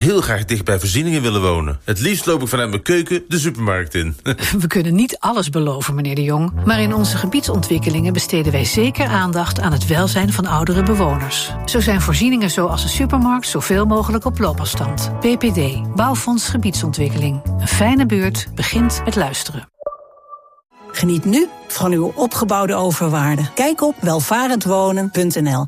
heel graag dicht bij voorzieningen willen wonen. Het liefst loop ik vanuit mijn keuken de supermarkt in. We kunnen niet alles beloven, meneer De Jong. Maar in onze gebiedsontwikkelingen besteden wij zeker aandacht aan het welzijn van oudere bewoners. Zo zijn voorzieningen zoals een supermarkt zoveel mogelijk op loopafstand. BPD, Bouwfonds Gebiedsontwikkeling. Een fijne buurt begint met luisteren. Geniet nu van uw opgebouwde overwaarde. Kijk op welvarendwonen.nl.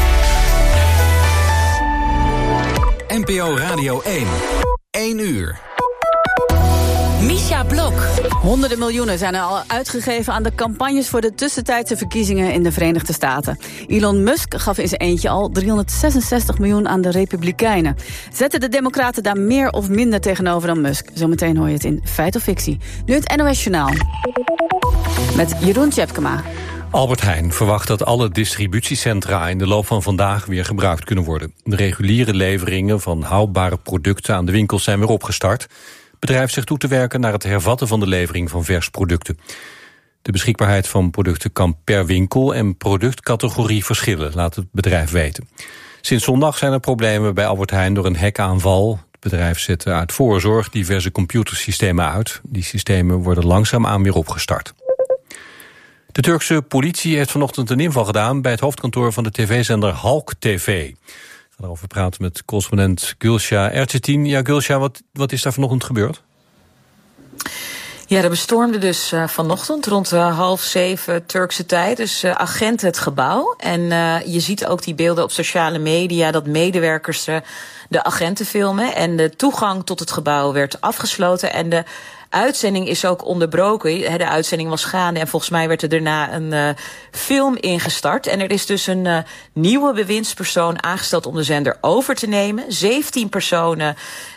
NPO Radio 1. 1 uur. Misha Blok. Honderden miljoenen zijn er al uitgegeven aan de campagnes voor de tussentijdse verkiezingen in de Verenigde Staten. Elon Musk gaf in zijn eentje al 366 miljoen aan de Republikeinen. Zetten de Democraten daar meer of minder tegenover dan Musk? Zometeen hoor je het in Feit of Fictie. Nu het NOS Journaal. Met Jeroen Tjepkema. Albert Heijn verwacht dat alle distributiecentra in de loop van vandaag weer gebruikt kunnen worden. De reguliere leveringen van houdbare producten aan de winkels zijn weer opgestart. Het bedrijf zegt toe te werken naar het hervatten van de levering van vers producten. De beschikbaarheid van producten kan per winkel en productcategorie verschillen, laat het bedrijf weten. Sinds zondag zijn er problemen bij Albert Heijn door een hackaanval. Het bedrijf zette uit voorzorg diverse computersystemen uit. Die systemen worden langzaamaan weer opgestart. De Turkse politie heeft vanochtend een inval gedaan bij het hoofdkantoor van de tv-zender Halk TV. Ik ga daarover praten met correspondent Gülşah Erçetin. Ja, Gülşah, wat is daar vanochtend gebeurd? Ja, er bestormden dus vanochtend rond 6:30 Turkse tijd. Dus agenten het gebouw. En je ziet ook die beelden op sociale media dat medewerkers de agenten filmen. En de toegang tot het gebouw werd afgesloten. En de uitzending is ook onderbroken. De uitzending was gaande en volgens mij werd er daarna een film ingestart. En er is dus een nieuwe bewindspersoon aangesteld om de zender over te nemen. 17 personen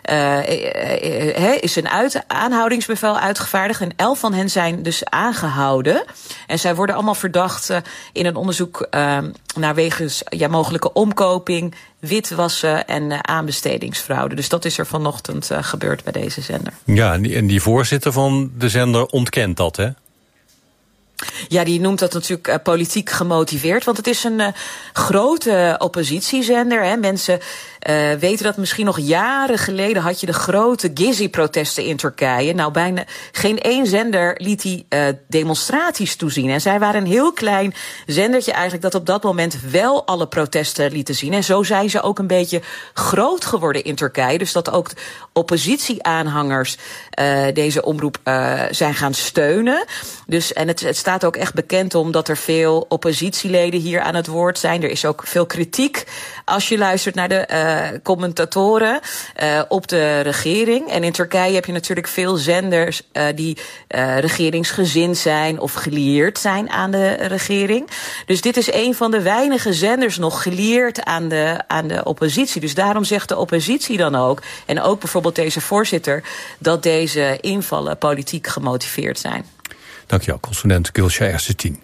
is een aanhoudingsbevel uitgevaardigd. En 11 van hen zijn dus aangehouden. En zij worden allemaal verdacht in een onderzoek naar wegens mogelijke omkoping, witwassen en aanbestedingsfraude. Dus dat is er vanochtend gebeurd bij deze zender. Ja, en die voorzitter van de zender ontkent dat, hè? Ja, die noemt dat natuurlijk politiek gemotiveerd. Want het is een grote oppositiezender. Hè. Mensen weten dat misschien nog jaren geleden had je de grote Gezi-protesten in Turkije. Nou, bijna geen één zender liet die demonstraties toezien. En zij waren een heel klein zendertje eigenlijk dat op dat moment wel alle protesten lieten zien. En zo zijn ze ook een beetje groot geworden in Turkije. Dus dat ook oppositieaanhangers deze omroep zijn gaan steunen. Dus, en het staat ook echt bekend omdat er veel oppositieleden hier aan het woord zijn. Er is ook veel kritiek als je luistert naar de commentatoren op de regering. En in Turkije heb je natuurlijk veel zenders die regeringsgezind zijn of gelieerd zijn aan de regering. Dus dit is een van de weinige zenders nog gelieerd aan de oppositie. Dus daarom zegt de oppositie dan ook, en ook bijvoorbeeld deze voorzitter, dat deze invallen politiek gemotiveerd zijn. Dankjewel, correspondent Gülşah Erçetin.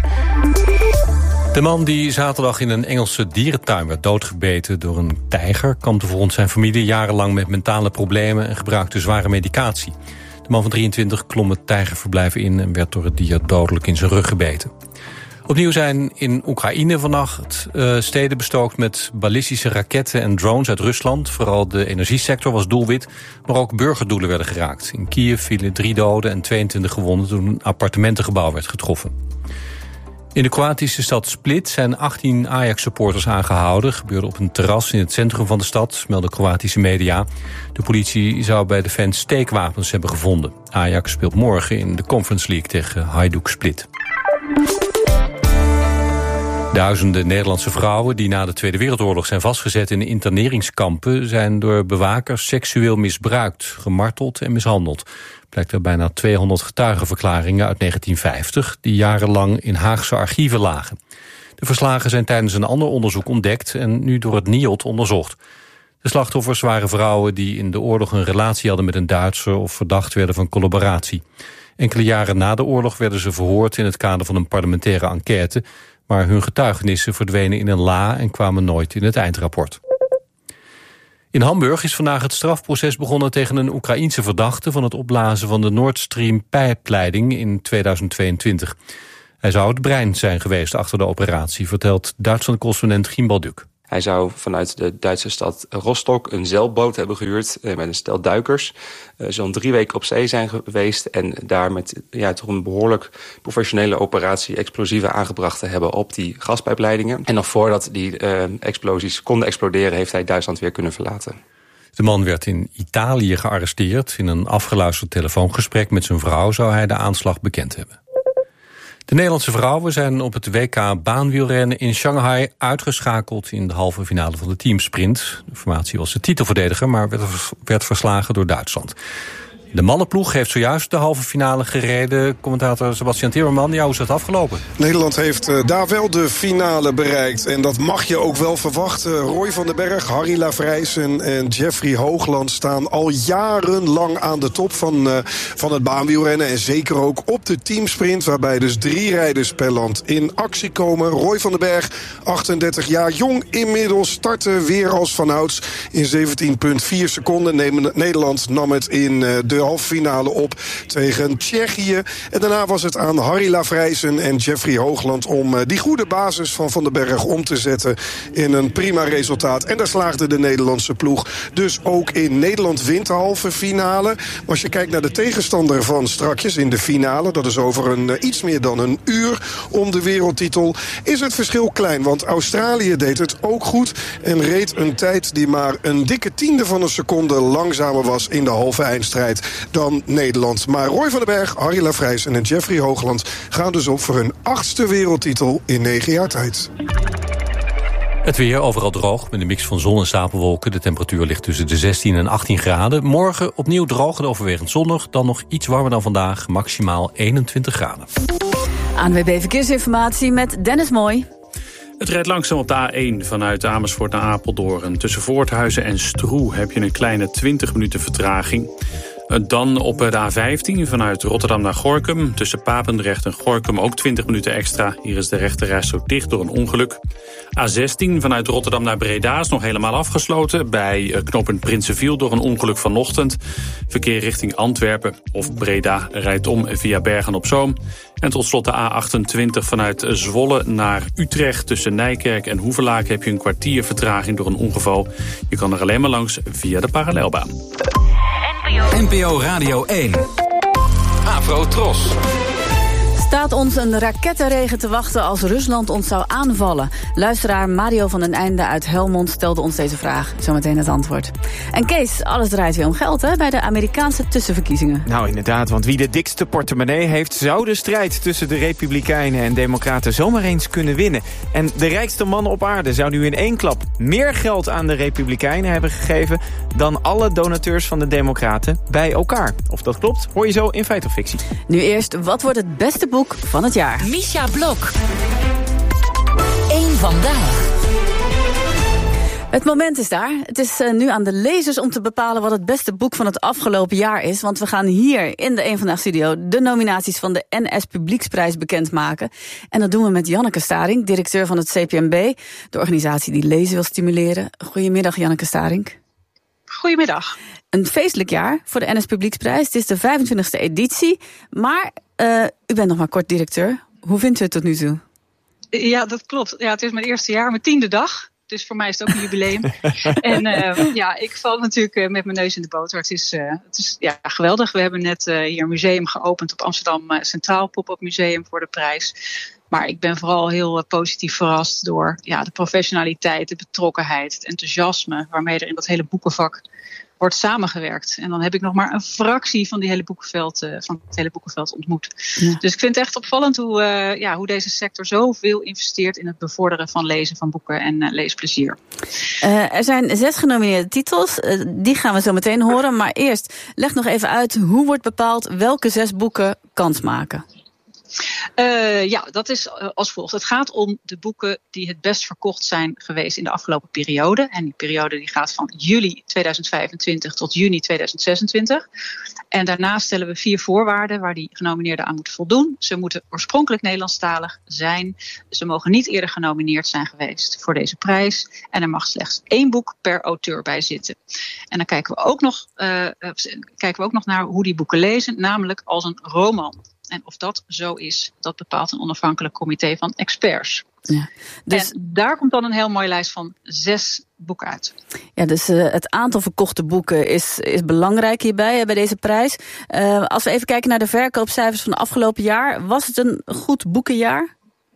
De man die zaterdag in een Engelse dierentuin werd doodgebeten door een tijger kampte volgens zijn familie jarenlang met mentale problemen en gebruikte zware medicatie. De man van 23 klom het tijgerverblijf in en werd door het dier dodelijk in zijn rug gebeten. Opnieuw zijn in Oekraïne vannacht steden bestookt met ballistische raketten en drones uit Rusland. Vooral de energiesector was doelwit, maar ook burgerdoelen werden geraakt. In Kiev vielen 3 doden en 22 gewonden toen een appartementengebouw werd getroffen. In de Kroatische stad Split zijn 18 Ajax-supporters aangehouden. Gebeurde op een terras in het centrum van de stad, melden Kroatische media. De politie zou bij de fans steekwapens hebben gevonden. Ajax speelt morgen in de Conference League tegen Hajduk Split. Duizenden Nederlandse vrouwen die na de Tweede Wereldoorlog zijn vastgezet in interneringskampen zijn door bewakers seksueel misbruikt, gemarteld en mishandeld. Blijkt uit bijna 200 getuigenverklaringen uit 1950 die jarenlang in Haagse archieven lagen. De verslagen zijn tijdens een ander onderzoek ontdekt en nu door het NIOD onderzocht. De slachtoffers waren vrouwen die in de oorlog een relatie hadden met een Duitser of verdacht werden van collaboratie. Enkele jaren na de oorlog werden ze verhoord in het kader van een parlementaire enquête, maar hun getuigenissen verdwenen in een la en kwamen nooit in het eindrapport. In Hamburg is vandaag het strafproces begonnen tegen een Oekraïense verdachte van het opblazen van de Nord Stream pijpleiding in 2022. Hij zou het brein zijn geweest achter de operatie, vertelt Duitsland-correspondent Giem Balduk. Hij zou vanuit de Duitse stad Rostock een zeilboot hebben gehuurd met een stel duikers. Zo'n 3 weken op zee zijn geweest en daar met toch een behoorlijk professionele operatie explosieven aangebracht te hebben op die gaspijpleidingen. En nog voordat die explosies konden exploderen, heeft hij Duitsland weer kunnen verlaten. De man werd in Italië gearresteerd. In een afgeluisterd telefoongesprek met zijn vrouw zou hij de aanslag bekend hebben. De Nederlandse vrouwen zijn op het WK baanwielrennen in Shanghai uitgeschakeld in de halve finale van de teamsprint. De formatie was de titelverdediger, maar werd verslagen door Duitsland. De mannenploeg heeft zojuist de halve finale gereden. Commentator Sebastian Timmerman, hoe is dat afgelopen? Nederland heeft daar wel de finale bereikt. En dat mag je ook wel verwachten. Roy van den Berg, Harry Lavrijsen en Jeffrey Hoogland staan al jarenlang aan de top van het baanwielrennen. En zeker ook op de teamsprint, waarbij dus 3 rijders per land in actie komen. Roy van den Berg, 38 jaar jong inmiddels, startte weer als vanouds in 17,4 seconden. Nederland nam het in de halve finale op tegen Tsjechië. En daarna was het aan Harry Lavrijsen en Jeffrey Hoogland om die goede basis van Van den Berg om te zetten in een prima resultaat. En daar slaagde de Nederlandse ploeg dus ook in. Nederland wint de halve finale. Maar als je kijkt naar de tegenstander van strakjes in de finale, dat is over iets meer dan een uur om de wereldtitel, is het verschil klein. Want Australië deed het ook goed en reed een tijd die maar een dikke 1/10 van een seconde langzamer was in de halve eindstrijd dan Nederland. Maar Roy van den Berg, Harry Lavrijsen en Jeffrey Hoogland gaan dus op voor hun 8e wereldtitel in 9 jaar tijd. Het weer overal droog met een mix van zon en stapelwolken. De temperatuur ligt tussen de 16 en 18 graden. Morgen opnieuw droog en overwegend zonnig. Dan nog iets warmer dan vandaag, maximaal 21 graden. ANWB Verkeersinformatie met Dennis Mooi. Het rijdt langzaam op de A1 vanuit Amersfoort naar Apeldoorn. Tussen Voorthuizen en Stroe heb je een kleine 20 minuten vertraging. Dan op de A15 vanuit Rotterdam naar Gorinchem. Tussen Papendrecht en Gorinchem ook 20 minuten extra. Hier is de rechterrijstrook dicht door een ongeluk. A16 vanuit Rotterdam naar Breda is nog helemaal afgesloten. Bij knooppunt Prinsenviel door een ongeluk vanochtend. Verkeer richting Antwerpen of Breda rijdt om via Bergen-op-Zoom. En tot slot de A28 vanuit Zwolle naar Utrecht. Tussen Nijkerk en Hoevelaken heb je een kwartier vertraging door een ongeval. Je kan er alleen maar langs via de parallelbaan. NPO Radio 1. Afro Tros. Staat ons een rakettenregen te wachten als Rusland ons zou aanvallen? Luisteraar Mario van den Einde uit Helmond stelde ons deze vraag. Zometeen het antwoord. En Kees, alles draait weer om geld hè, bij de Amerikaanse tussenverkiezingen. Nou inderdaad, want wie de dikste portemonnee heeft, zou de strijd tussen de Republikeinen en Democraten zomaar eens kunnen winnen. En de rijkste mannen op aarde zou nu in 1 klap meer geld aan de Republikeinen hebben gegeven dan alle donateurs van de Democraten bij elkaar. Of dat klopt, hoor je zo in Feit of Fictie. Nu eerst, wat wordt het beste boek van het jaar? Misha Blok. 1 vandaag. Het moment is daar. Het is nu aan de lezers om te bepalen wat het beste boek van het afgelopen jaar is. Want we gaan hier in de 1 Vandaag studio de nominaties van de NS Publieksprijs bekendmaken. En dat doen we met Janneke Staring, directeur van het CPMB, de organisatie die lezen wil stimuleren. Goedemiddag Janneke Staring. Goedemiddag. Een feestelijk jaar voor de NS Publieksprijs. Het is de 25e editie. Maar u bent nog maar kort directeur. Hoe vindt u het tot nu toe? Ja, dat klopt. Ja, het is mijn eerste jaar, mijn 10e dag. Dus voor mij is het ook een jubileum. En ik val natuurlijk met mijn neus in de boter. Het is geweldig. We hebben net hier een museum geopend op Amsterdam Centraal, Pop-up Museum voor de prijs. Maar ik ben vooral heel positief verrast door de professionaliteit, de betrokkenheid, het enthousiasme waarmee er in dat hele boekenvak wordt samengewerkt. En dan heb ik nog maar een fractie van het hele boekenveld ontmoet. Ja. Dus ik vind het echt opvallend hoe deze sector zoveel investeert in het bevorderen van lezen van boeken en leesplezier. Er zijn 6 genomineerde titels. Die gaan we zo meteen horen. Maar eerst, leg nog even uit hoe wordt bepaald welke 6 boeken kans maken. Dat is als volgt. Het gaat om de boeken die het best verkocht zijn geweest in de afgelopen periode. En die periode die gaat van juli 2025 tot juni 2026. En daarnaast stellen we 4 voorwaarden waar die genomineerden aan moeten voldoen. Ze moeten oorspronkelijk Nederlandstalig zijn. Ze mogen niet eerder genomineerd zijn geweest voor deze prijs. En er mag slechts 1 boek per auteur bij zitten. En dan kijken we ook nog naar hoe die boeken lezen, namelijk als een roman. En of dat zo is, dat bepaalt een onafhankelijk comité van experts. Ja. Dus en daar komt dan een heel mooie lijst van 6 boeken uit. Ja, dus het aantal verkochte boeken is belangrijk hierbij, bij deze prijs. Als we even kijken naar de verkoopcijfers van het afgelopen jaar, was het een goed boekenjaar?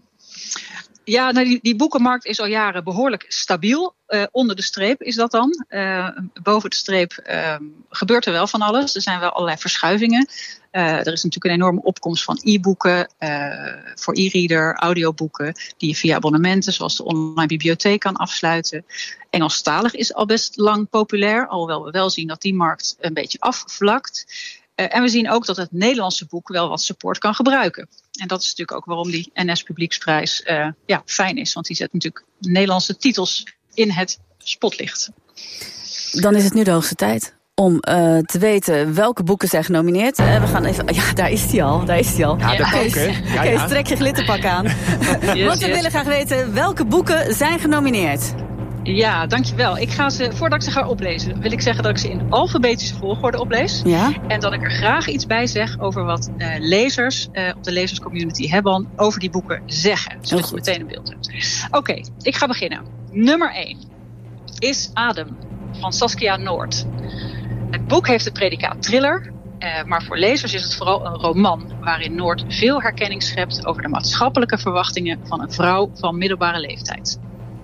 Ja, nou die boekenmarkt is al jaren behoorlijk stabiel. Onder de streep is dat dan. Boven de streep gebeurt er wel van alles. Er zijn wel allerlei verschuivingen. Er is natuurlijk een enorme opkomst van e-boeken, voor e-reader, audioboeken, die je via abonnementen zoals de online bibliotheek kan afsluiten. Engelstalig is al best lang populair, alhoewel we wel zien dat die markt een beetje afvlakt. En we zien ook dat het Nederlandse boek wel wat support kan gebruiken. En dat is natuurlijk ook waarom die NS Publieksprijs fijn is. Want die zet natuurlijk Nederlandse titels in het spotlicht. Dan is het nu de hoogste tijd om te weten welke boeken zijn genomineerd. We gaan even... Ja, daar is hij al. Ja, dat ook, hè? Kees, trek je glitterpak aan. Want we willen graag weten welke boeken zijn genomineerd. Ja, dankjewel. Voordat ik ze ga oplezen, wil ik zeggen dat ik ze in alfabetische volgorde oplees. Ja? En dat ik er graag iets bij zeg over wat lezers op de lezerscommunity Hebban over die boeken zeggen. Zodat je meteen een beeld hebt. Oké, ik ga beginnen. Nummer 1 is Adem van Saskia Noord. Het boek heeft het predicaat thriller, maar voor lezers is het vooral een roman waarin Noord veel herkenning schept over de maatschappelijke verwachtingen van een vrouw van middelbare leeftijd.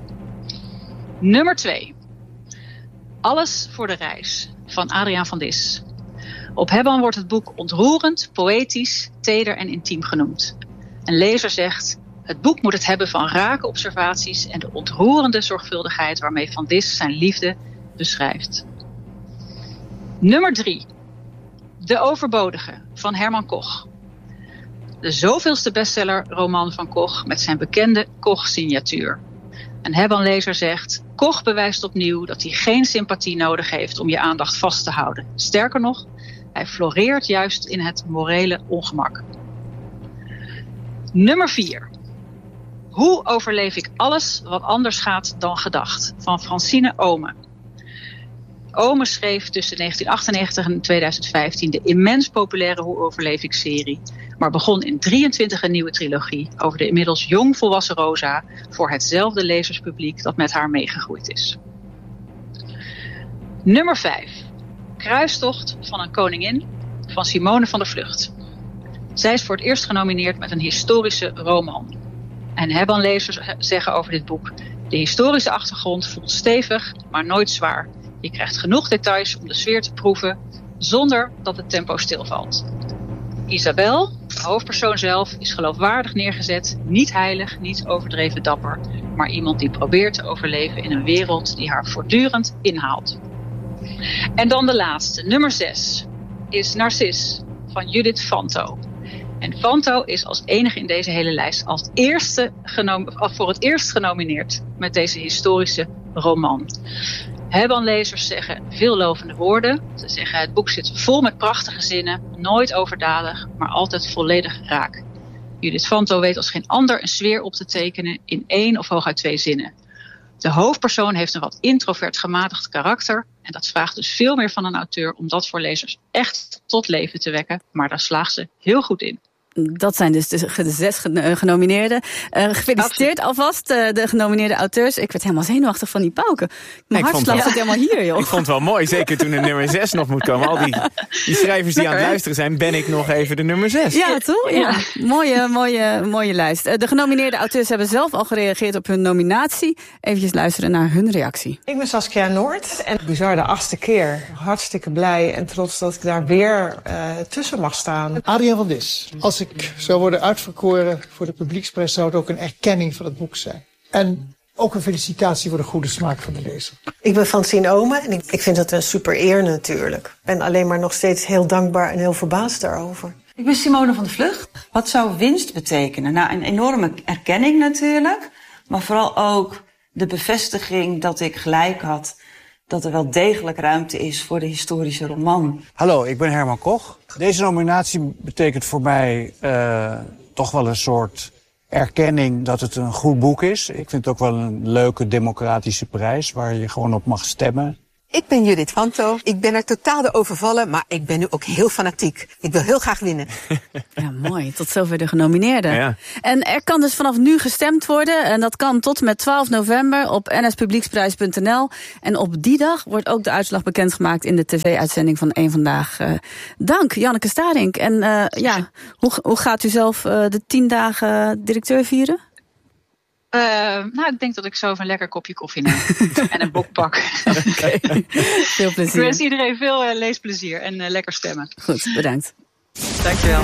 Nummer 2. Alles voor de reis van Adriaan van Dis. Op Hebban wordt het boek ontroerend, poëtisch, teder en intiem genoemd. Een lezer zegt: het boek moet het hebben van rake observaties en de ontroerende zorgvuldigheid waarmee Van Dis zijn liefde beschrijft. Nummer 3. De Overbodige van Herman Koch. De zoveelste bestsellerroman van Koch met zijn bekende Koch-signatuur. Een Hebban-lezer zegt: Koch bewijst opnieuw dat hij geen sympathie nodig heeft om je aandacht vast te houden. Sterker nog, hij floreert juist in het morele ongemak. Nummer 4. Hoe overleef ik alles wat anders gaat dan gedacht? Van Francine Omen. Omen schreef tussen 1998 en 2015 de immens populaire Hoe overleef ik serie, maar begon in 23 een nieuwe trilogie over de inmiddels jong volwassen Rosa voor hetzelfde lezerspubliek dat met haar meegegroeid is. Nummer 5. Kruistocht van een koningin van Simone van der Vlugt. Zij is voor het eerst genomineerd met een historische roman. En Hebban-lezers zeggen over dit boek: de historische achtergrond voelt stevig, maar nooit zwaar. Je krijgt genoeg details om de sfeer te proeven, zonder dat het tempo stilvalt. Isabel, de hoofdpersoon zelf, is geloofwaardig neergezet, niet heilig, niet overdreven dapper, maar iemand die probeert te overleven in een wereld die haar voortdurend inhaalt. En dan de laatste, nummer 6, is Narcis van Judith Vanto. En Vanto is als enige in deze hele lijst voor het eerst genomineerd met deze historische roman. Hebban-lezers zeggen veellovende woorden. Ze zeggen: het boek zit vol met prachtige zinnen, nooit overdadig, maar altijd volledig raak. Judith Vanto weet als geen ander een sfeer op te tekenen in 1 of hooguit 2 zinnen. De hoofdpersoon heeft een wat introvert gematigd karakter en dat vraagt dus veel meer van een auteur om dat voor lezers echt tot leven te wekken, maar daar slaagt ze heel goed in. Dat zijn dus de 6 genomineerden. Gefeliciteerd alvast, de genomineerde auteurs. Ik werd helemaal zenuwachtig van die pauken. Mijn hartslag zit helemaal hier, joh. Ik vond het wel mooi, zeker toen de nummer 6 nog moet komen. Al die schrijvers die aan het luisteren zijn, ben ik nog even de nummer 6. Ja, toch? Ja. Mooie lijst. De genomineerde auteurs hebben zelf al gereageerd op hun nominatie. Even luisteren naar hun reactie. Ik ben Saskia Noord en bizar de 8e keer. Hartstikke blij en trots dat ik daar weer tussen mag staan. Adriaan van Dis. Als ik zou worden uitverkoren voor de publieksprijs, zou het ook een erkenning van het boek zijn. En ook een felicitatie voor de goede smaak van de lezer. Ik ben Francine Omen en ik vind het een super eer natuurlijk. Ik ben alleen maar nog steeds heel dankbaar en heel verbaasd daarover. Ik ben Simone van der Vlugt. Wat zou winst betekenen? Nou, een enorme erkenning natuurlijk, maar vooral ook de bevestiging dat ik gelijk had, dat er wel degelijk ruimte is voor de historische roman. Hallo, ik ben Herman Koch. Deze nominatie betekent voor mij toch wel een soort erkenning dat het een goed boek is. Ik vind het ook wel een leuke democratische prijs waar je gewoon op mag stemmen. Ik ben Judith Vanto. Ik ben er totaal door overvallen, maar ik ben nu ook heel fanatiek. Ik wil heel graag winnen. Ja, mooi. Tot zover de genomineerden. Ja. En er kan dus vanaf nu gestemd worden. En dat kan tot met 12 november op nspublieksprijs.nl. En op die dag wordt ook de uitslag bekendgemaakt in de tv-uitzending van Eén Vandaag. Dank, Janneke Starink. En hoe gaat u zelf de 10 dagen directeur vieren? Ik denk dat ik zo een lekker kopje koffie neem. En een bok pak. Okay. Veel plezier. Ik wens iedereen veel leesplezier en lekker stemmen. Goed, bedankt. Dankjewel.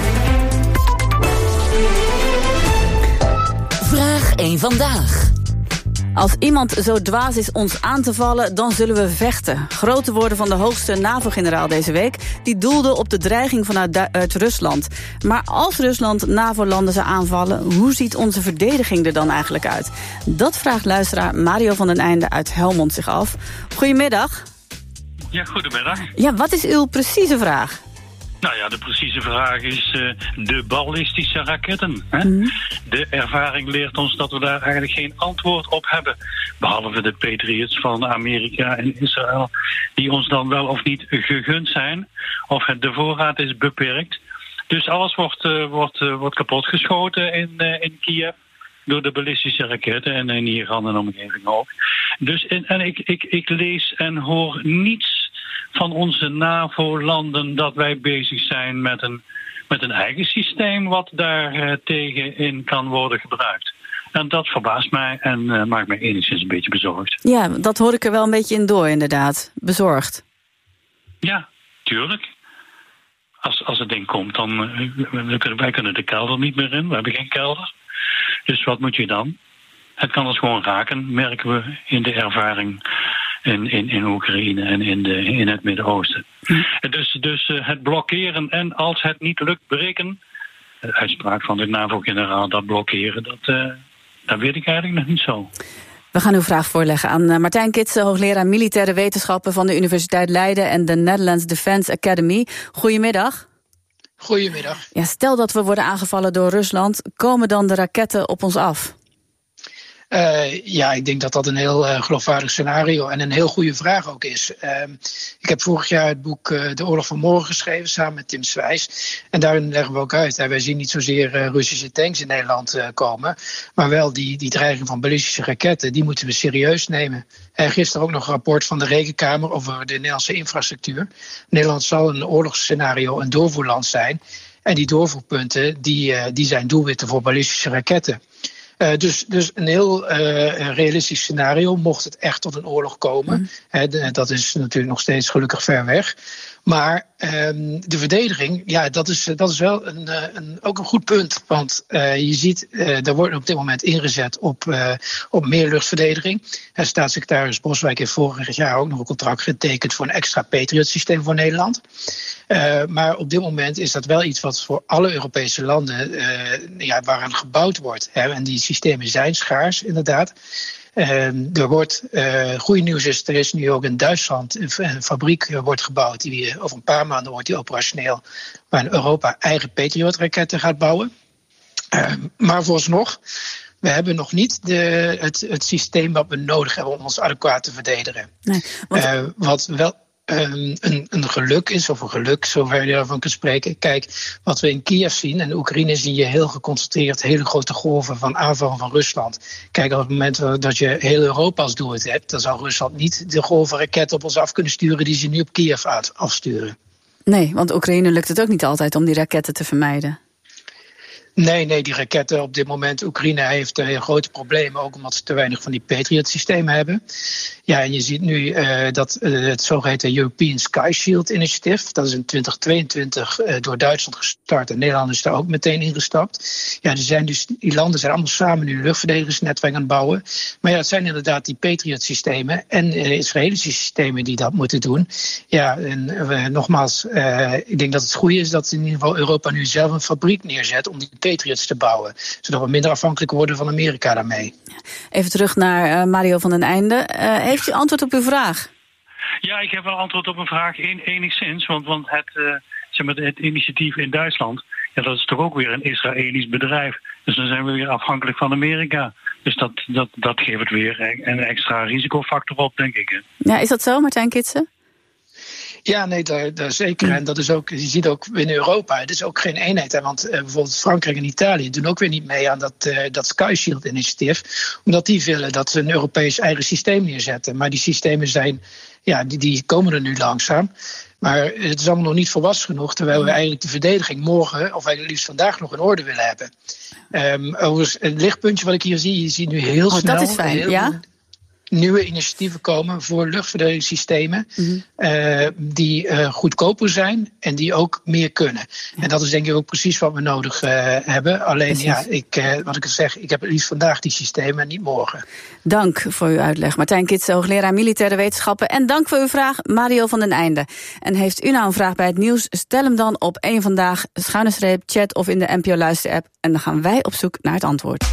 Vraag 1 vandaag. Als iemand zo dwaas is ons aan te vallen, dan zullen we vechten. Grote woorden van de hoogste NAVO-generaal deze week. Die doelde op de dreiging vanuit Rusland. Maar als Rusland NAVO-landen zou aanvallen, hoe ziet onze verdediging er dan eigenlijk uit? Dat vraagt luisteraar Mario van den Einde uit Helmond zich af. Goedemiddag. Ja, goedemiddag. Ja, wat is uw precieze vraag? Nou ja, de precieze vraag is de ballistische raketten. Hè? De ervaring leert ons dat we daar eigenlijk geen antwoord op hebben. Behalve de Patriots van Amerika en Israël, die ons dan wel of niet gegund zijn. Of de voorraad is beperkt. Dus alles wordt kapotgeschoten in Kiev door de ballistische raketten en in Iran en omgeving ook. Dus ik lees en hoor niets van onze NAVO-landen dat wij bezig zijn met een eigen systeem wat daar tegen in kan worden gebruikt. En dat verbaast mij en maakt mij enigszins een beetje bezorgd. Ja, dat hoor ik er wel een beetje in door, inderdaad. Bezorgd. Ja, tuurlijk. Als het ding komt, dan wij kunnen de kelder niet meer in. We hebben geen kelder. Dus wat moet je dan? Het kan ons gewoon raken, merken we in de ervaring in Oekraïne en in het Midden-Oosten. Dus het blokkeren en als het niet lukt breken, de uitspraak van de NAVO-generaal, dat blokkeren, dat weet ik eigenlijk nog niet zo. We gaan uw vraag voorleggen aan Martijn Kitsen, hoogleraar militaire wetenschappen van de Universiteit Leiden en de Netherlands Defense Academy. Goedemiddag. Goedemiddag. Ja, stel dat we worden aangevallen door Rusland, komen dan de raketten op ons af? Ik denk dat dat een heel geloofwaardig scenario en een heel goede vraag ook is. Ik heb vorig jaar het boek De Oorlog van Morgen geschreven samen met Tim Swijs. En daarin leggen we ook uit, wij zien niet zozeer Russische tanks in Nederland komen, maar wel die dreiging van ballistische raketten, die moeten we serieus nemen. Gisteren ook nog een rapport van de Rekenkamer over de Nederlandse infrastructuur. Nederland zal een oorlogsscenario een doorvoerland zijn. En die doorvoerpunten die zijn doelwitten voor ballistische raketten. Dus een heel realistisch scenario, mocht het echt tot een oorlog komen. Dat is natuurlijk nog steeds gelukkig ver weg. Maar de verdediging, ja, dat is wel ook een goed punt. Want je ziet, er wordt op dit moment ingezet op meer luchtverdediging. Staatssecretaris Boswijk heeft vorig jaar ook nog een contract getekend voor een extra Patriot-systeem voor Nederland. Maar op dit moment is dat wel iets wat voor alle Europese landen waaraan gebouwd wordt. En die systemen zijn schaars, inderdaad. Er wordt, goede nieuws is, er is nu ook in Duitsland een fabriek wordt gebouwd. Die over een paar maanden wordt die operationeel, waar Europa eigen Patriot-raketten gaat bouwen. Maar vooralsnog, we hebben nog niet het systeem wat we nodig hebben om ons adequaat te verdedigen. Nee, wat wel een geluk is, of een geluk, zover je daarvan kunt spreken. Kijk, wat we in Kiev zien, en Oekraïne zie je heel geconcentreerd hele grote golven van aanvallen van Rusland. Kijk, op het moment dat je heel Europa als doelwit hebt, dan zou Rusland niet de golven raketten op ons af kunnen sturen die ze nu op Kiev afsturen. Nee, want Oekraïne lukt het ook niet altijd om die raketten te vermijden. Nee, die raketten op dit moment, Oekraïne heeft grote problemen, ook omdat ze te weinig van die Patriot-systemen hebben. Ja, en je ziet nu dat het zogeheten European Sky Shield Initiative, dat is in 2022 door Duitsland gestart en Nederland is daar ook meteen ingestapt. Ja, die landen zijn allemaal samen nu een luchtverdedigingsnetwerk aan het bouwen. Maar ja, het zijn inderdaad die Patriot-systemen en Israëlische systemen die dat moeten doen. Ja, en nogmaals, ik denk dat het goede is dat in ieder geval Europa nu zelf een fabriek neerzet om die Patriots te bouwen, zodat we minder afhankelijk worden van Amerika daarmee. Even terug naar Mario van den Einde. Heeft u antwoord op uw vraag? Ja, ik heb wel antwoord op een vraag enigszins, want het initiatief in Duitsland, ja, dat is toch ook weer een Israëlisch bedrijf. Dus dan zijn we weer afhankelijk van Amerika. Dus dat geeft weer een extra risicofactor op, denk ik. Hè. Ja, is dat zo, Martijn Kitsen? Ja, nee, daar zeker. En dat is ook, je ziet ook binnen Europa, het is ook geen eenheid. Hè, want bijvoorbeeld Frankrijk en Italië doen ook weer niet mee aan dat Sky Shield-initiatief. Omdat die willen dat ze een Europees eigen systeem neerzetten. Maar die systemen zijn, die komen er nu langzaam. Maar het is allemaal nog niet volwassen genoeg, terwijl we eigenlijk de verdediging morgen, of eigenlijk liefst vandaag, nog in orde willen hebben. Overigens, een lichtpuntje wat ik hier zie, je ziet nu heel snel... Dat is fijn, ja? Nieuwe initiatieven komen voor luchtverdedigingssystemen die goedkoper zijn en die ook meer kunnen. Ja. En dat is denk ik ook precies wat we nodig hebben. Alleen wat ik zeg, ik heb het liefst vandaag die systemen en niet morgen. Dank voor uw uitleg. Martijn Kitsen, hoogleraar militaire wetenschappen. En dank voor uw vraag, Mario van den Einde. En heeft u nou een vraag bij het nieuws? Stel hem dan op 1 Vandaag, _chat of in de NPO Luister-app. En dan gaan wij op zoek naar het antwoord.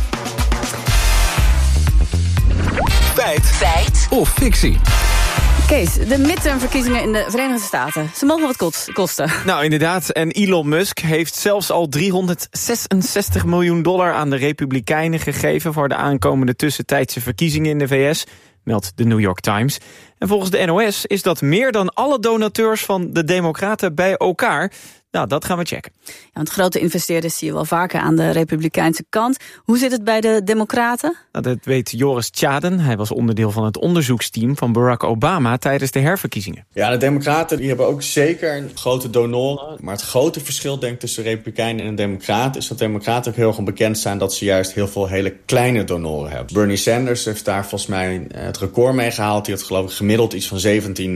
Feit of fictie? Kees, de midtermverkiezingen in de Verenigde Staten. Ze mogen wat kosten. Nou, inderdaad. En Elon Musk heeft zelfs al $366 miljoen aan de Republikeinen gegeven voor de aankomende tussentijdse verkiezingen in de VS, meldt de New York Times. En volgens de NOS is dat meer dan alle donateurs van de Democraten bij elkaar. Nou, dat gaan we checken. Ja, want grote investeerders zie je wel vaker aan de Republikeinse kant. Hoe zit het bij de Democraten? Nou, dat weet Joris Tjaden. Hij was onderdeel van het onderzoeksteam van Barack Obama tijdens de herverkiezingen. Ja, de Democraten die hebben ook zeker grote donoren. Maar het grote verschil, denk ik, tussen Republikeinen en Democraten is dat Democraten ook heel erg bekend zijn dat ze juist heel veel hele kleine donoren hebben. Bernie Sanders heeft daar volgens mij het record mee gehaald. Die had geloof ik gemiddeld iets van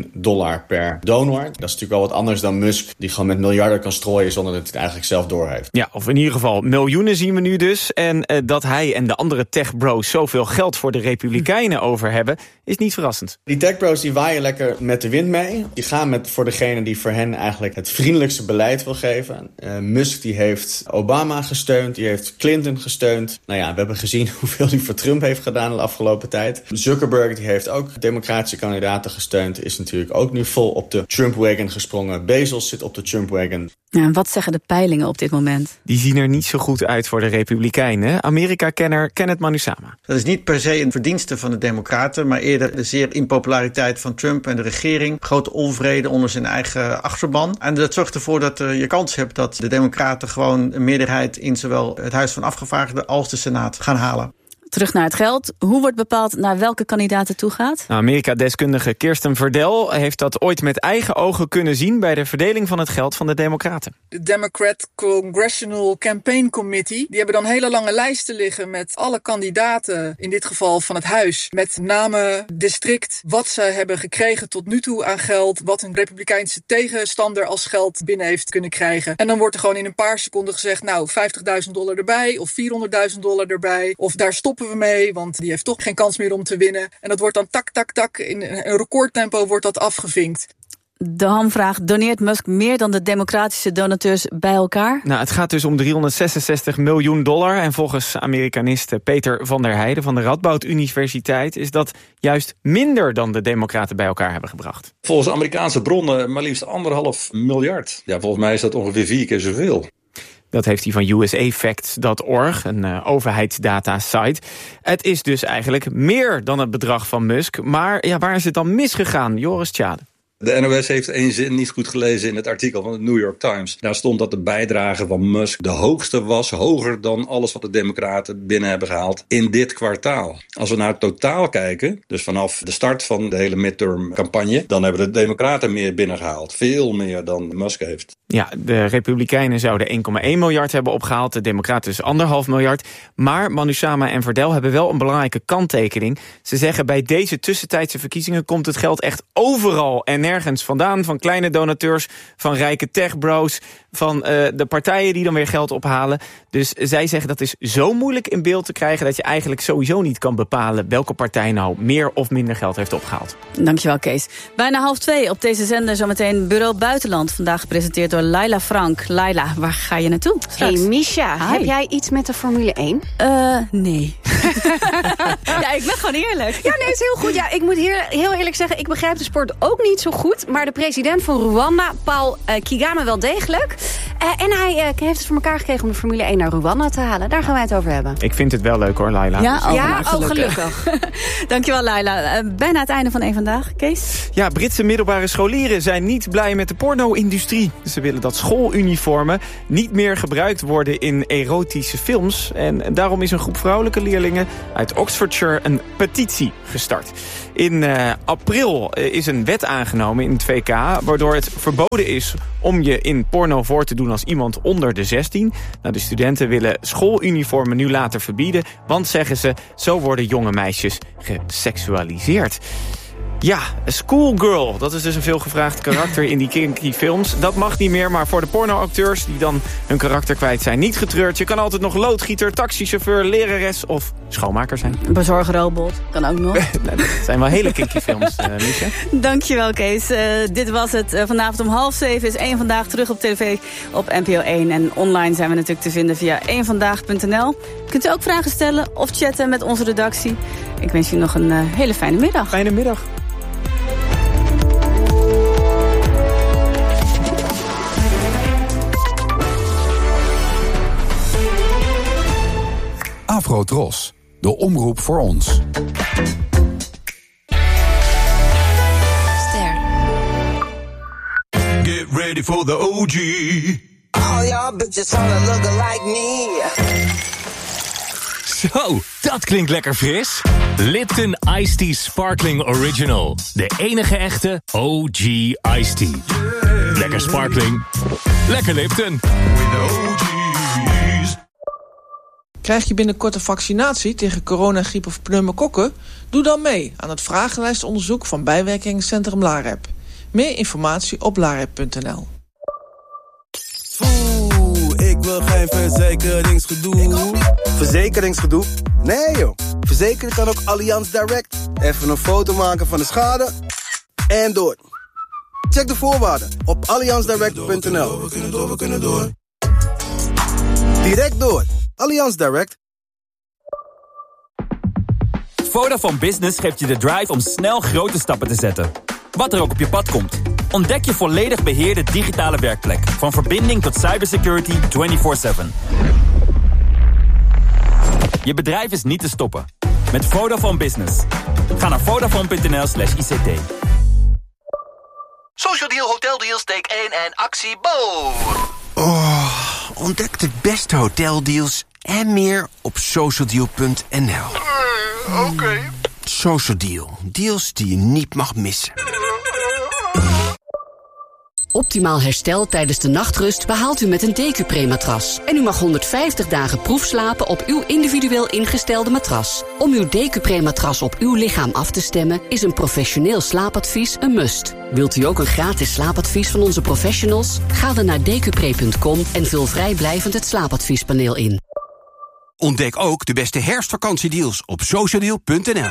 $17 per donor. Dat is natuurlijk wel wat anders dan Musk, die gewoon met miljarden kan strooien zonder dat hij het eigenlijk zelf doorheeft. Ja, of in ieder geval miljoenen zien we nu dus. En dat hij en de andere tech-bros zoveel geld voor de Republikeinen over hebben, is niet verrassend. Die tech-bros die waaien lekker met de wind mee. Die gaan voor degene die voor hen eigenlijk het vriendelijkste beleid wil geven. Musk die heeft Obama gesteund, die heeft Clinton gesteund. Nou ja, we hebben gezien hoeveel hij voor Trump heeft gedaan de afgelopen tijd. Zuckerberg die heeft ook democratische kandidaten gesteund, is natuurlijk ook nu vol op de Trump-wagon gesprongen. Bezos zit op de Trump-wagon. Ja, en wat zeggen de peilingen op dit moment? Die zien er niet zo goed uit voor de Republikeinen. Amerika-kenner Kenneth Manusama. Dat is niet per se een verdienste van de Democraten, maar eerder de zeer impopulariteit van Trump en de regering. Grote onvrede onder zijn eigen achterban. En dat zorgt ervoor dat je kans hebt dat de Democraten gewoon een meerderheid in zowel het Huis van Afgevaardigden als de Senaat gaan halen. Terug naar het geld. Hoe wordt bepaald naar welke kandidaat het toe gaat? Nou, Amerika-deskundige Kirsten Verdel heeft dat ooit met eigen ogen kunnen zien bij de verdeling van het geld van de Democraten. De Democrat Congressional Campaign Committee, die hebben dan hele lange lijsten liggen met alle kandidaten, in dit geval van het huis, met namen, district, wat ze hebben gekregen tot nu toe aan geld, wat een republikeinse tegenstander als geld binnen heeft kunnen krijgen. En dan wordt er gewoon in een paar seconden gezegd, nou, $50.000 erbij of $400.000 erbij, of daar stoppen we mee, want die heeft toch geen kans meer om te winnen. En dat wordt dan tak, in een recordtempo wordt dat afgevinkt. De hamvraag, doneert Musk meer dan de democratische donateurs bij elkaar? Nou, het gaat dus om $366 miljoen. En volgens Amerikanist Peter van der Heijden van de Radboud Universiteit is dat juist minder dan de democraten bij elkaar hebben gebracht. Volgens Amerikaanse bronnen maar liefst $1,5 miljard. Ja, volgens mij is dat ongeveer 4 keer zoveel. Dat heeft hij van usafacts.org, een overheidsdata-site. Het is dus eigenlijk meer dan het bedrag van Musk. Maar ja, waar is het dan misgegaan, Joris Tjade? De NOS heeft 1 zin niet goed gelezen in het artikel van de New York Times. Daar stond dat de bijdrage van Musk de hoogste was, hoger dan alles wat de Democraten binnen hebben gehaald in dit kwartaal. Als we naar het totaal kijken, dus vanaf de start van de hele midterm-campagne, dan hebben de Democraten meer binnengehaald. Veel meer dan Musk heeft. Ja, de Republikeinen zouden 1,1 miljard hebben opgehaald, de Democraten dus 1,5 miljard. Maar Manusama en Verdel hebben wel een belangrijke kanttekening. Ze zeggen bij deze tussentijdse verkiezingen komt het geld echt overal en nergens vandaan. Van kleine donateurs, van rijke techbros, van de partijen die dan weer geld ophalen. Dus zij zeggen dat is zo moeilijk in beeld te krijgen dat je eigenlijk sowieso niet kan bepalen welke partij nou meer of minder geld heeft opgehaald. Dankjewel, Kees. Bijna 1:30 op deze zender zometeen Bureau Buitenland. Vandaag gepresenteerd door Laila Frank. Laila, waar ga je naartoe? Hey Misha, heb jij iets met de Formule 1? Nee. Ja, ik ben gewoon eerlijk. Ja, nee, het is heel goed. Ja, ik moet heel eerlijk zeggen, ik begrijp de sport ook niet zo goed. Maar de president van Rwanda, Paul Kagame, wel degelijk. En hij heeft het voor elkaar gekregen om de Formule 1 naar Rwanda te halen. Daar gaan wij het over hebben. Ik vind het wel leuk hoor, Laila. Ja, gelukkig. Dankjewel, Laila. Bijna het einde van Eén Vandaag. Kees? Ja, Britse middelbare scholieren zijn niet blij met de porno-industrie. Ze willen dat schooluniformen niet meer gebruikt worden in erotische films. En daarom is een groep vrouwelijke leerlingen uit Oxfordshire een petitie gestart. In april is een wet aangenomen in het VK... waardoor het verboden is om je in porno voor te doen als iemand onder de 16. Nou, de studenten willen schooluniformen nu later verbieden... want, zeggen ze, zo worden jonge meisjes geseksualiseerd. Ja, schoolgirl, dat is dus een veelgevraagd karakter in die kinky films. Dat mag niet meer, maar voor de pornoacteurs die dan hun karakter kwijt zijn, niet getreurd. Je kan altijd nog loodgieter, taxichauffeur, lerares of schoonmaker zijn. Bezorgrobot, kan ook nog. Dat zijn wel hele kinky films, Misha. Dankjewel, Kees. Dit was het. Vanavond om 6:30 is Eén Vandaag terug op tv op NPO 1. En online zijn we natuurlijk te vinden via eenvandaag.nl. Kunt u ook vragen stellen of chatten met onze redactie. Ik wens je nog een hele fijne middag. Fijne middag. Afro Tros, de omroep voor ons. Ster. Get ready for the OG. All y'all bitches wanna look like me. Zo, dat klinkt lekker fris. Lipton Iced Tea Sparkling Original. De enige echte OG Iced Tea. Yeah. Lekker sparkling. Lekker Lipton. With the OGs. Krijg je binnenkort een vaccinatie tegen corona, griep of pneumokokken? Doe dan mee aan het vragenlijstonderzoek van bijwerkingscentrum LAREP. Meer informatie op larep.nl. Ik wil geen verzekeringsgedoe. Verzekeringsgedoe? Nee joh. Verzekeren kan ook Allianz Direct. Even een foto maken van de schade en door. Check de voorwaarden op allianzdirect.nl. We kunnen door. Direct door. Allianz Direct. Vodafone Business geeft je de drive om snel grote stappen te zetten. Wat er ook op je pad komt. Ontdek je volledig beheerde digitale werkplek. Van verbinding tot cybersecurity 24/7. Je bedrijf is niet te stoppen. Met Vodafone Business. Ga naar vodafone.nl/ICT. Social Deal, Hotel Deals, take 1 en actie Bo. Oh, ontdek de beste hoteldeals en meer op socialdeal.nl. Oké. Social Deal. Deals die je niet mag missen. Optimaal herstel tijdens de nachtrust behaalt u met een DQ-Pre-matras. En u mag 150 dagen proefslapen op uw individueel ingestelde matras. Om uw DQ-Pre-matras op uw lichaam af te stemmen is een professioneel slaapadvies een must. Wilt u ook een gratis slaapadvies van onze professionals? Ga dan naar dqpre.com en vul vrijblijvend het slaapadviespaneel in. Ontdek ook de beste herfstvakantiedeals op socialdeal.nl.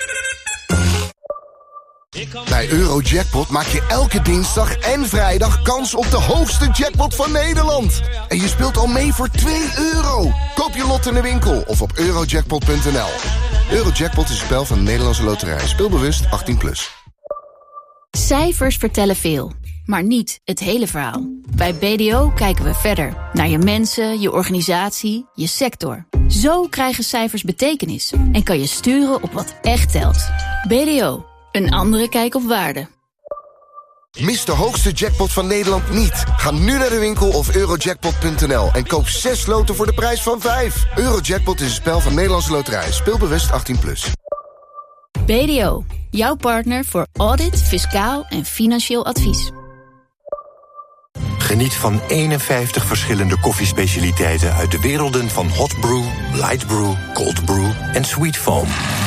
Bij Eurojackpot maak je elke dinsdag en vrijdag kans op de hoogste jackpot van Nederland. En je speelt al mee voor €2. Koop je lot in de winkel of op eurojackpot.nl. Eurojackpot is een spel van de Nederlandse Loterij. Speelbewust 18+. Cijfers vertellen veel, maar niet het hele verhaal. Bij BDO kijken we verder naar je mensen, je organisatie, je sector. Zo krijgen cijfers betekenis en kan je sturen op wat echt telt. BDO, een andere kijk op waarde. Mis de hoogste jackpot van Nederland niet. Ga nu naar de winkel of eurojackpot.nl en koop 6 loten voor de prijs van 5. Eurojackpot is een spel van Nederlandse Loterij. Speelbewust 18+. BDO, jouw partner voor audit, fiscaal en financieel advies. Geniet van 51 verschillende koffiespecialiteiten uit de werelden van hot brew, light brew, cold brew en sweet foam.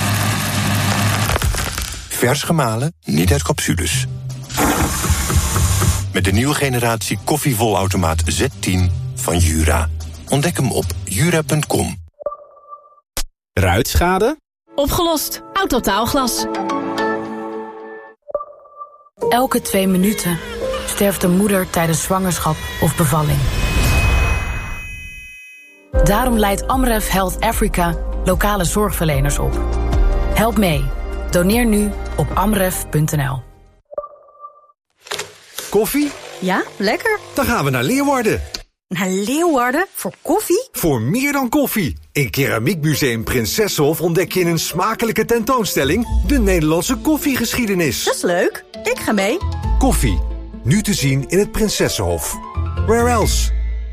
Vers gemalen, niet uit capsules. Met de nieuwe generatie koffievolautomaat Z10 van Jura. Ontdek hem op jura.com. Ruitschade? Opgelost. Autotaalglas. Elke 2 minuten sterft een moeder tijdens zwangerschap of bevalling. Daarom leidt Amref Health Africa lokale zorgverleners op. Help mee. Doneer nu op amref.nl. Koffie? Ja, lekker. Dan gaan we naar Leeuwarden. Naar Leeuwarden? Voor koffie? Voor meer dan koffie. In Keramiekmuseum Prinsessenhof ontdek je in een smakelijke tentoonstelling de Nederlandse koffiegeschiedenis. Dat is leuk. Ik ga mee. Koffie. Nu te zien in het Prinsessenhof. Where else?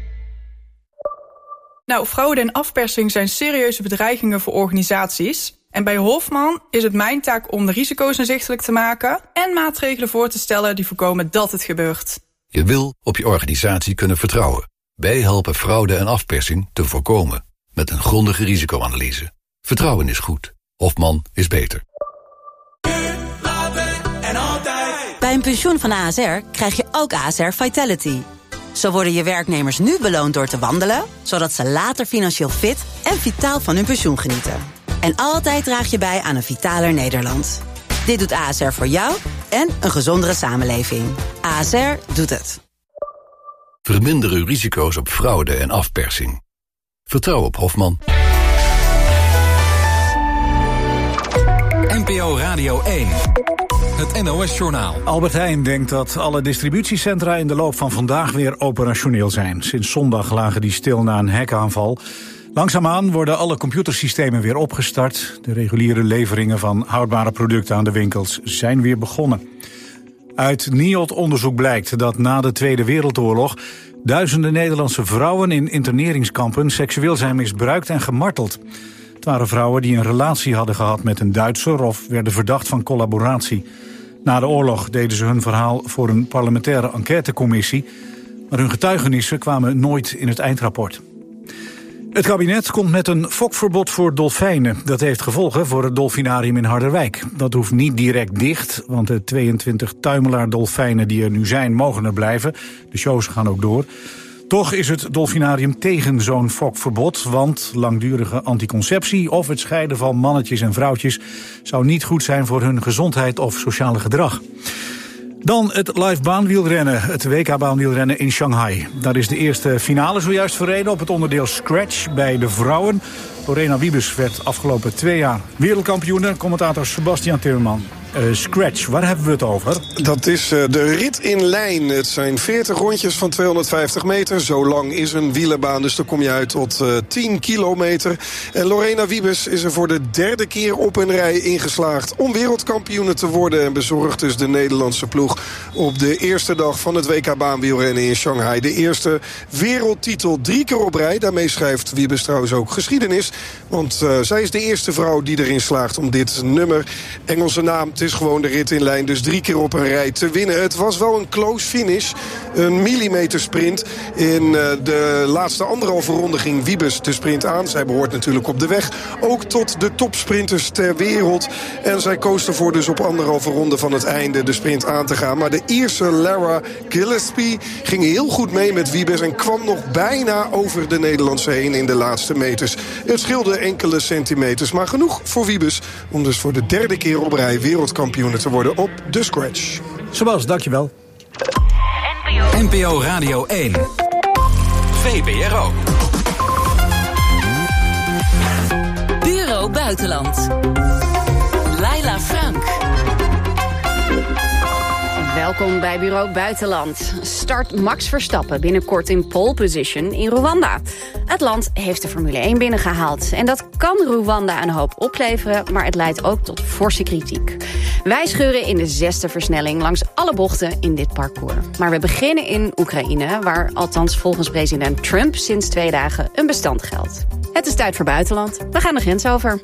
Nou, fraude en afpersing zijn serieuze bedreigingen voor organisaties. En bij Hofman is het mijn taak om de risico's inzichtelijk te maken en maatregelen voor te stellen die voorkomen dat het gebeurt. Je wil op je organisatie kunnen vertrouwen. Wij helpen fraude en afpersing te voorkomen. Met een grondige risicoanalyse. Vertrouwen is goed. Hofman is beter. Bij een pensioen van ASR krijg je ook ASR Vitality. Zo worden je werknemers nu beloond door te wandelen, zodat ze later financieel fit en vitaal van hun pensioen genieten. En altijd draag je bij aan een vitaler Nederland. Dit doet ASR voor jou en een gezondere samenleving. ASR doet het. Verminder uw risico's op fraude en afpersing. Vertrouw op Hofman. NPO Radio 1. Het NOS-journaal. Albert Heijn denkt dat alle distributiecentra in de loop van vandaag weer operationeel zijn. Sinds zondag lagen die stil na een hackaanval. Langzaamaan worden alle computersystemen weer opgestart. De reguliere leveringen van houdbare producten aan de winkels zijn weer begonnen. Uit NIOD-onderzoek blijkt dat na de Tweede Wereldoorlog duizenden Nederlandse vrouwen in interneringskampen seksueel zijn misbruikt en gemarteld. Het waren vrouwen die een relatie hadden gehad met een Duitser of werden verdacht van collaboratie. Na de oorlog deden ze hun verhaal voor een parlementaire enquêtecommissie, maar hun getuigenissen kwamen nooit in het eindrapport. Het kabinet komt met een fokverbod voor dolfijnen. Dat heeft gevolgen voor het dolfinarium in Harderwijk. Dat hoeft niet direct dicht, want de 22 tuimelaar-dolfijnen die er nu zijn mogen er blijven. De shows gaan ook door. Toch is het dolfinarium tegen zo'n fokverbod, want langdurige anticonceptie of het scheiden van mannetjes en vrouwtjes zou niet goed zijn voor hun gezondheid of sociale gedrag. Dan het live baanwielrennen, het WK-baanwielrennen in Shanghai. Daar is de eerste finale zojuist verreden op het onderdeel Scratch bij de vrouwen. Lorena Wiebes werd afgelopen 2 jaar wereldkampioene. Commentator Sebastian Timmerman. Scratch, waar hebben we het over? Dat is de rit in lijn. Het zijn 40 rondjes van 250 meter. Zo lang is een wielerbaan, dus dan kom je uit tot 10 kilometer. En Lorena Wiebes is er voor de 3e keer op een rij ingeslaagd om wereldkampioene te worden. En bezorgt dus de Nederlandse ploeg op de eerste dag van het WK baanwielrennen in Shanghai. De eerste wereldtitel 3 keer op rij. Daarmee schrijft Wiebes trouwens ook geschiedenis. Want zij is de eerste vrouw die erin slaagt om dit nummer, Engelse naam, het is gewoon de rit in lijn, dus 3 keer op een rij te winnen. Het was wel een close finish. Een millimeter sprint. In de laatste 1,5 ronde ging Wiebes de sprint aan. Zij behoort natuurlijk op de weg ook tot de topsprinters ter wereld. En zij koos ervoor dus op 1,5 ronde van het einde de sprint aan te gaan. Maar de Ierse Lara Gillespie ging heel goed mee met Wiebes en kwam nog bijna over de Nederlandse heen in de laatste meters. Het scheelde enkele centimeters, maar genoeg voor Wiebes om dus voor de 3e keer op rij wereldkampioen te worden op de Scratch. Sebas, dankjewel. NPO Radio 1. VPRO. Bureau Buitenland. Laila Frank. Welkom bij Bureau Buitenland. Start Max Verstappen binnenkort in pole position in Rwanda. Het land heeft de Formule 1 binnengehaald. En dat kan Rwanda een hoop opleveren, maar het leidt ook tot forse kritiek. Wij scheuren in de 6e versnelling langs alle bochten in dit parcours. Maar we beginnen in Oekraïne, waar althans volgens president Trump sinds 2 dagen een bestand geldt. Het is tijd voor buitenland. We gaan de grens over.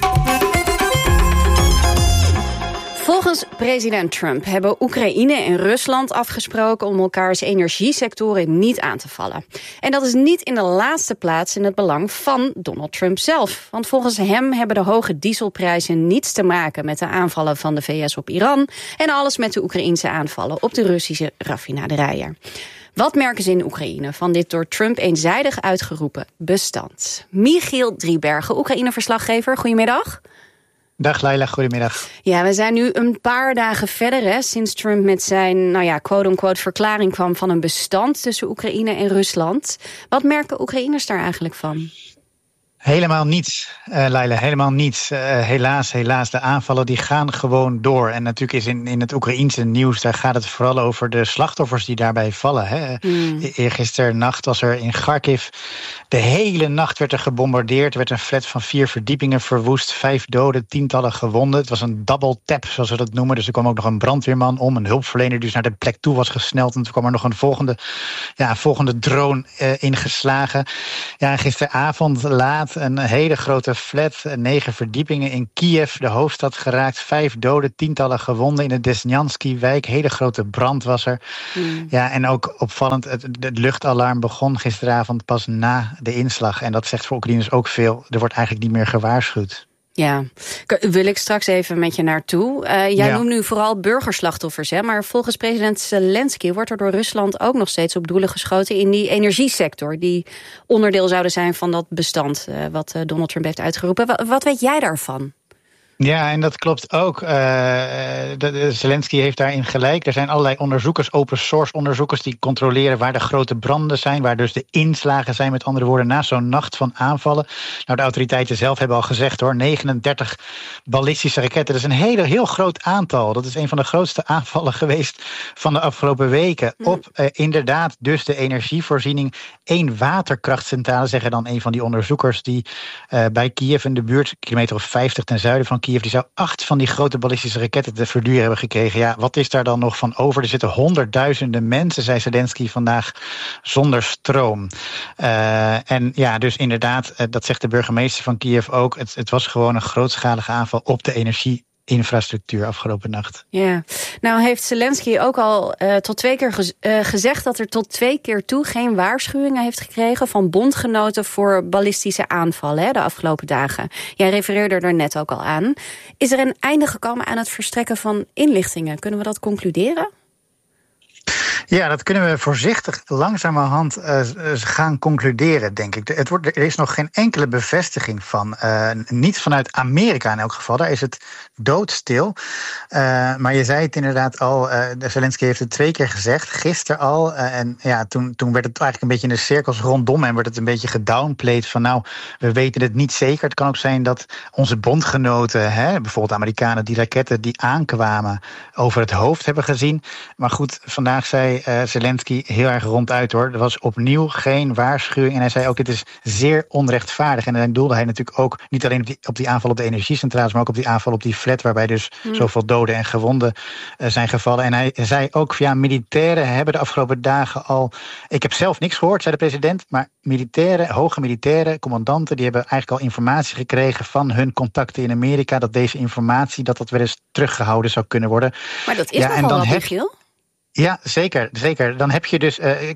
Volgens president Trump hebben Oekraïne en Rusland afgesproken om elkaars energiesectoren niet aan te vallen. En dat is niet in de laatste plaats in het belang van Donald Trump zelf. Want volgens hem hebben de hoge dieselprijzen niets te maken met de aanvallen van de VS op Iran en alles met de Oekraïense aanvallen op de Russische raffinaderijen. Wat merken ze in Oekraïne van dit door Trump eenzijdig uitgeroepen bestand? Michiel Driebergen, Oekraïne-verslaggever, goedemiddag. Dag Laila, goedemiddag. Ja, we zijn nu een paar dagen verder sinds Trump met zijn quote-unquote verklaring kwam van een bestand tussen Oekraïne en Rusland. Wat merken Oekraïners daar eigenlijk van? Helemaal niet, Laila, helemaal niet. Helaas, de aanvallen die gaan gewoon door. En natuurlijk is in het Oekraïense nieuws, daar gaat het vooral over de slachtoffers die daarbij vallen. Hè. Eergisternacht was er in Kharkiv, de hele nacht werd er gebombardeerd. Er werd een flat van 4 verdiepingen verwoest, 5 doden, tientallen gewonden. Het was een double tap, zoals we dat noemen. Dus er kwam ook nog een brandweerman om, een hulpverlener die dus naar de plek toe was gesneld. En toen kwam er nog een volgende drone ingeslagen. Ja, gisteravond laat een hele grote flat, 9 verdiepingen in Kiev, de hoofdstad geraakt. 5 doden, tientallen gewonden in de Desnyansky-wijk. Hele grote brand was er. Ja, en ook opvallend, het luchtalarm begon gisteravond pas na de inslag. En dat zegt voor Oekraïners ook veel. Er wordt eigenlijk niet meer gewaarschuwd. Ja, wil ik straks even met je naartoe. Jij noemt nu vooral burgerslachtoffers, hè? Maar volgens president Zelensky wordt er door Rusland ook nog steeds op doelen geschoten in die energiesector, die onderdeel zouden zijn van dat bestand wat Donald Trump heeft uitgeroepen. Wat weet jij daarvan? Ja, en dat klopt ook. Zelensky heeft daarin gelijk. Er zijn allerlei onderzoekers, open source onderzoekers, die controleren waar de grote branden zijn, waar dus de inslagen zijn, met andere woorden, na zo'n nacht van aanvallen. Nou, de autoriteiten zelf hebben al gezegd, 39 ballistische raketten. Dat is een heel groot aantal. Dat is een van de grootste aanvallen geweest van de afgelopen weken op inderdaad dus de energievoorziening. 1 waterkrachtcentrale, zeggen dan een van die onderzoekers, die bij Kiev in de buurt, kilometer of 50 ten zuiden van Kiev, die zou 8 van die grote ballistische raketten te verduren hebben gekregen. Ja, wat is daar dan nog van over? Er zitten honderdduizenden mensen, zei Zelensky vandaag, zonder stroom. En ja, dus inderdaad, dat zegt de burgemeester van Kiev ook. Het was gewoon een grootschalige aanval op de energieinfrastructuur afgelopen nacht. Ja, nou heeft Zelensky ook al tot 2 keer gezegd dat er tot 2 keer toe geen waarschuwingen heeft gekregen van bondgenoten voor ballistische aanvallen de afgelopen dagen. Jij refereerde er net ook al aan. Is er een einde gekomen aan het verstrekken van inlichtingen? Kunnen we dat concluderen? Ja, dat kunnen we voorzichtig langzamerhand gaan concluderen, denk ik. Er is nog geen enkele bevestiging van. Niet vanuit Amerika in elk geval. Daar is het doodstil. Maar je zei het inderdaad al. Zelensky heeft het 2 keer gezegd. Gisteren al. En ja, toen werd het eigenlijk een beetje in de cirkels rondom en werd het een beetje gedownplayed van nou, we weten het niet zeker. Het kan ook zijn dat onze bondgenoten, bijvoorbeeld Amerikanen, die raketten die aankwamen over het hoofd hebben gezien. Maar goed, vandaag zei Zelensky heel erg ronduit hoor. Er was opnieuw geen waarschuwing. En hij zei ook, dit is zeer onrechtvaardig. En dan doelde hij natuurlijk ook niet alleen op die aanval op de energiecentrales, maar ook op die aanval op die flat, waarbij dus zoveel doden en gewonden zijn gevallen. En hij zei ook, militairen hebben de afgelopen dagen al, ik heb zelf niks gehoord, zei de president, maar hoge militairen, commandanten, die hebben eigenlijk al informatie gekregen van hun contacten in Amerika, dat deze informatie, dat wel eens teruggehouden zou kunnen worden. Maar dat is nogal wat, Michiel. Ja, zeker. Dan heb je dus,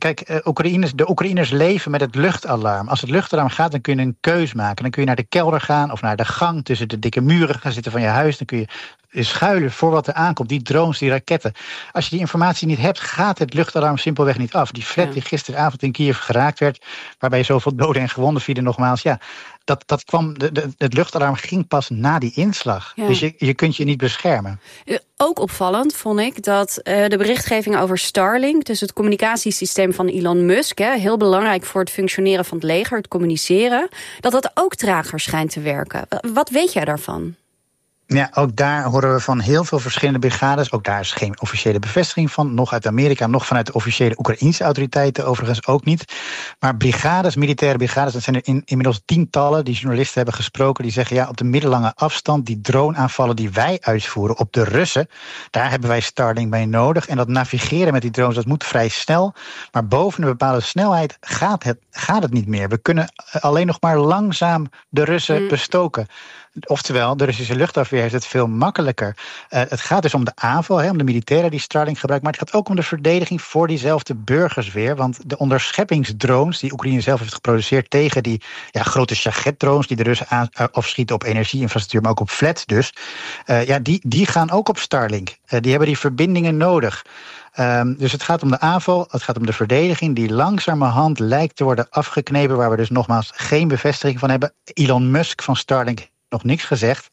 de Oekraïners leven met het luchtalarm. Als het luchtalarm gaat, dan kun je een keus maken. Dan kun je naar de kelder gaan of naar de gang tussen de dikke muren gaan zitten van je huis. Dan kun je schuilen voor wat er aankomt, die drones, die raketten. Als je die informatie niet hebt, gaat het luchtalarm simpelweg niet af. Die flat die gisteravond in Kiev geraakt werd, waarbij zoveel doden en gewonden vielen nogmaals, ja, dat kwam, het luchtalarm ging pas na die inslag. Ja. Dus je kunt je niet beschermen. Ook opvallend vond ik dat de berichtgeving over Starlink, dus het communicatiesysteem van Elon Musk, heel belangrijk voor het functioneren van het leger, het communiceren, dat ook trager schijnt te werken. Wat weet jij daarvan? Ja, ook daar horen we van heel veel verschillende brigades. Ook daar is geen officiële bevestiging van. Nog uit Amerika, nog vanuit de officiële Oekraïense autoriteiten overigens ook niet. Maar brigades, militaire brigades, dat zijn er inmiddels tientallen. Die journalisten hebben gesproken, die zeggen ja, op de middellange afstand, die drone-aanvallen die wij uitvoeren op de Russen, daar hebben wij Starlink bij nodig. En dat navigeren met die drones, dat moet vrij snel. Maar boven een bepaalde snelheid gaat het niet meer. We kunnen alleen nog maar langzaam de Russen bestoken. Oftewel, de Russische luchtafweer heeft het veel makkelijker. Het gaat dus om de aanval, om de militairen die Starlink gebruiken, maar het gaat ook om de verdediging voor diezelfde burgers weer. Want de onderscheppingsdrones die Oekraïne zelf heeft geproduceerd tegen die grote Shahed-drones die de Russen afschieten op energieinfrastructuur, maar ook op flats dus, die gaan ook op Starlink. Die hebben die verbindingen nodig. Dus het gaat om de aanval, het gaat om de verdediging die langzamerhand lijkt te worden afgeknepen, waar we dus nogmaals geen bevestiging van hebben. Elon Musk van Starlink nog niks gezegd.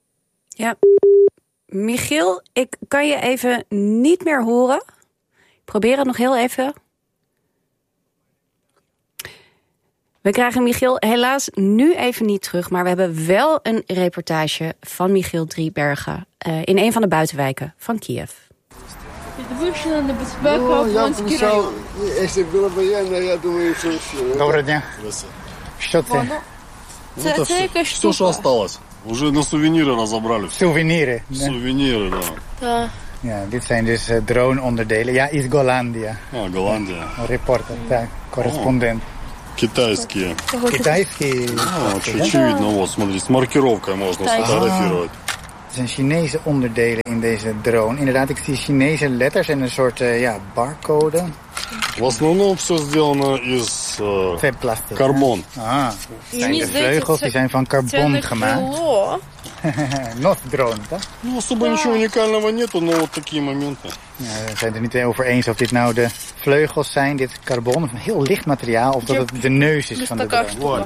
Ja. Michiel, ik kan je even niet meer horen. Ik Probeer het nog heel even. We krijgen Michiel helaas nu even niet terug, maar we hebben wel een reportage van Michiel Driebergen in een van de buitenwijken van Kiev. Доброго дня. Що це? Это все, что осталось. Уже на сувениры разобрали. Souveniren. Сувениры, да. Да. Ja, dit zijn dus drone-onderdelen. Ja, из Голландия. Голландия. Reporter, так, correspondent. Китайские. Китайские. Очевидно, вот, смотри, с маркировкой можно сфотографировать. Het zijn Chinese onderdelen in deze drone. Inderdaad, ik zie Chinese letters en een soort barcode. В основном все сделано из карбон. Ah, de vleugels die zijn van carbon gemaakt. Nog drone, toch? Ну, особо ничего уникального нету, но вот такие моменты. Ja, we zijn het er niet over eens of dit nou de vleugels zijn, dit carbon, of een heel licht materiaal, of dat het de neus is van de drone.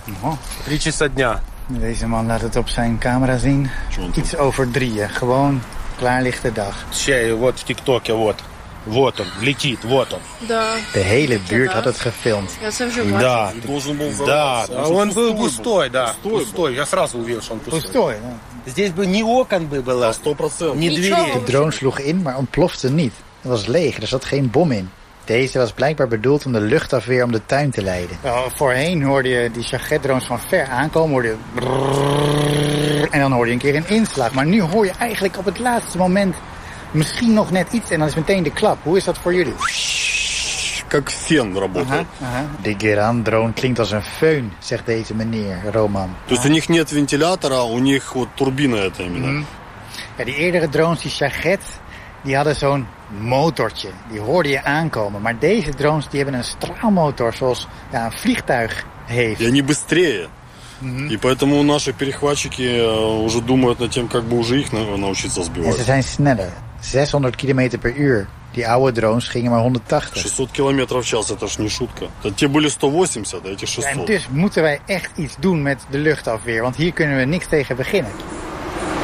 Deze man laat het op zijn camera zien. Iets over 3, gewoon klaarlichte dag. Вот в ТикТоке, вот. Вот он, летит, вот он. Да. De hele buurt had het gefilmd. Да, да. А он был пустой, да. Пустой. Я сразу увидел, что он пустой. Пустой, да. Здесь бы ни окон бы было, 100%. Ни дверей. De drone sloeg in, maar ontplofte niet. Het was leeg, er zat geen bom in. Deze was blijkbaar bedoeld om de luchtafweer om de tuin te leiden. Nou, voorheen hoorde je die Shahed-drones van ver aankomen, hoorde je brrrr, en dan hoorde je een keer een inslag. Maar nu hoor je eigenlijk op het laatste moment misschien nog net iets en dan is meteen de klap. Hoe is dat voor jullie? Как фен работает. De Geran-drone klinkt als een föhn, zegt deze meneer, Roman. То есть у них нет вентилятора, у них вот турбина это именно. Ja, die eerdere drones, die Shahed, die hadden zo'n motortje. Die hoorde je aankomen. Maar deze drones die hebben een straalmotor zoals een vliegtuig heeft. И они быстрее. И поэтому наши перехватчики уже думают над тем, как бы уже их научиться сбивать. En ze zijn sneller. 600 km per uur. Die oude drones gingen maar 180. 600 km в час, это ж не шутка. Те были 180, а эти 600. En dus moeten wij echt iets doen met de luchtafweer. Want hier kunnen we niks tegen beginnen.